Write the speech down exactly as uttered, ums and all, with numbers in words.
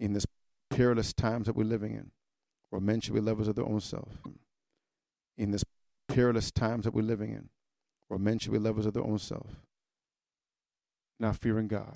in this peerless times that we're living in, where men should be lovers of their own self. In this peerless times that we're living in, where men should be lovers of their own self, not fearing God.